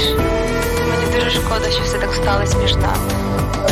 Знаєш, мені дуже шкода, що все так сталося між нами.